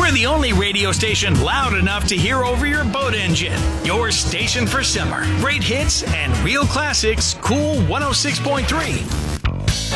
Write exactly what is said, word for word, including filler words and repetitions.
We're the only radio station loud enough to hear over your boat engine. Your station for summer. Great hits and real classics, Cool one oh six point three.